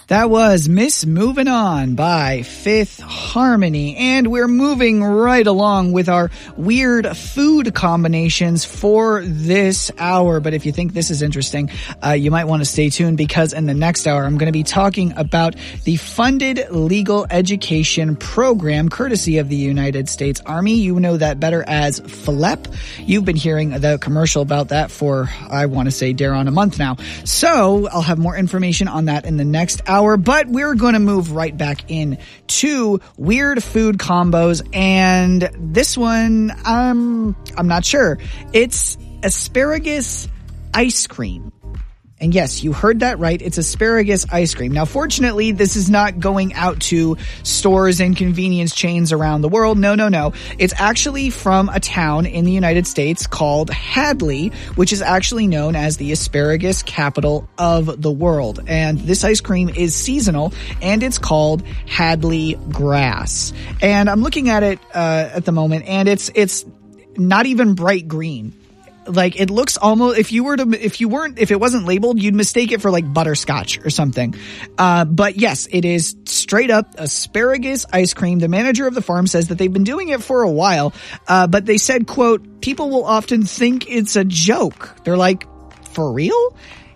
That was Miss Moving On by Fifth Harmony, and we're moving right along with our weird food combinations for this hour. But if you think this is interesting, you might want to stay tuned, because in the next hour I'm going to be talking about the Funded Legal Education Program, courtesy of the United States Army. You know that better as FLEP. You've been hearing the commercial about that for, I want to say, dare on a month now. So I'll have more information on that in the next hour. But we're going to move right back in to weird food combos, and this one, I'm not sure. It's asparagus ice cream. And yes, you heard that right. It's asparagus ice cream. Now, fortunately, this is not going out to stores and convenience chains around the world. No. It's actually from a town in the United States called Hadley, which is actually known as the asparagus capital of the world. And this ice cream is seasonal, and it's called Hadley Grass. And I'm looking at it at the moment, and it's not even bright green. Like, it looks almost, if it wasn't labeled, you'd mistake it for like butterscotch or something. But yes, it is straight up asparagus ice cream. The manager of the farm says that they've been doing it for a while. But they said, quote, people will often think it's a joke. They're like, for real?